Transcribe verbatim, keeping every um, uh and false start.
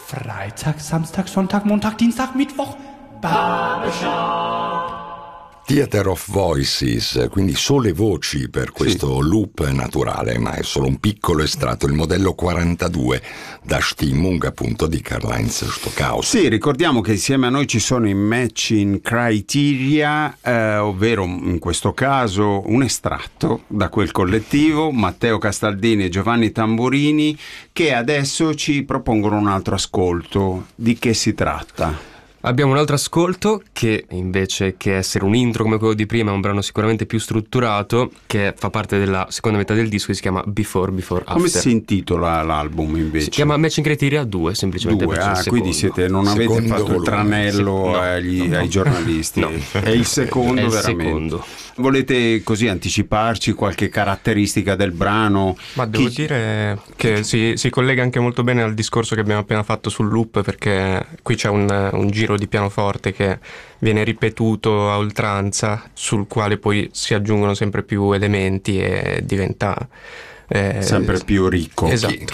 Freitag, Samstag, Sonntag, Montag, Dienstag, Mittwoch. Barbershop. Theater of Voices, quindi sole voci per questo sì. loop naturale, ma è solo un piccolo estratto, il modello quarantadue da Stimmung appunto di Karl-Heinz Stockhausen. Sì, ricordiamo che insieme a noi ci sono i matching criteria, eh, ovvero in questo caso un estratto da quel collettivo, Matteo Castaldini e Giovanni Tamburini, che adesso ci propongono un altro ascolto. Di che si tratta? Abbiamo un altro ascolto che invece che essere un intro come quello di prima è un brano sicuramente più strutturato, che fa parte della seconda metà del disco, che si chiama Before, Before, After. Come si intitola l'album invece? Si chiama Matching Criteria due, semplicemente. Due, ah, quindi siete, non avete secondo fatto volume. il tranello Sì, no, agli, no. ai giornalisti. No. È il secondo È il veramente. secondo. Volete così anticiparci qualche caratteristica del brano? Ma devo Chi... dire che si, si collega anche molto bene al discorso che abbiamo appena fatto sul loop, perché qui c'è un, un giro di pianoforte che viene ripetuto a oltranza, sul quale poi si aggiungono sempre più elementi e diventa... Eh, sempre più ricco. Esatto. Chi,